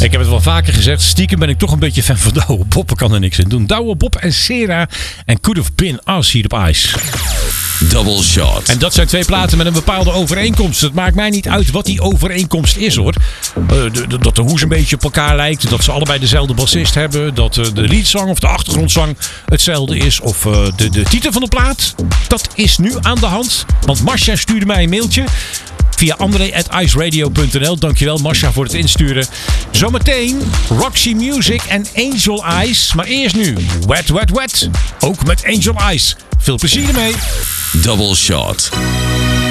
Ik heb het wel vaker gezegd. Stiekem ben ik toch een beetje fan van Douwe Bob. Ik kan er niks in doen. Douwe Bob en Sera en Could Have Been Us hier op Ice. Double Shot. En dat zijn twee platen met een bepaalde overeenkomst. Het maakt mij niet uit wat die overeenkomst is, hoor. Dat de hoes een beetje op elkaar lijkt. Dat ze allebei dezelfde bassist hebben. Dat de leadzang of de achtergrondzang hetzelfde is. Of de titel van de plaat. Dat is nu aan de hand. Want Masha stuurde mij een mailtje via André@iceradio.nl. Dankjewel Masha voor het insturen. Zometeen Roxy Music en Angel Eyes. Maar eerst nu Wet Wet Wet. Ook met Angel Eyes. Veel plezier ermee. Double Shot.